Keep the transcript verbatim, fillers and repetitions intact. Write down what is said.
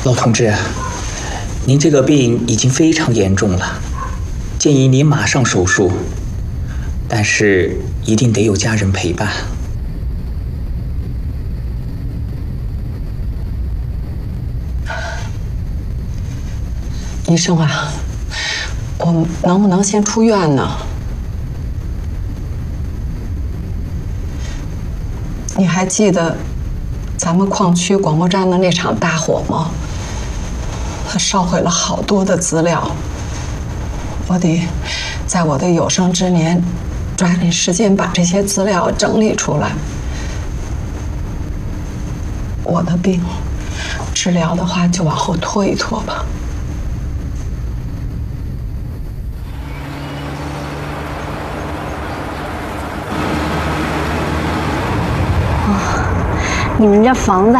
老同志，您这个病已经非常严重了，建议您马上手术，但是一定得有家人陪伴。 医生啊，我能不能先出院呢？你还记得咱们矿区广播站的那场大火吗？它烧毁了好多的资料，我得在我的有生之年抓紧时间把这些资料整理出来。我的病治疗的话，就往后拖一拖吧。 你们这房子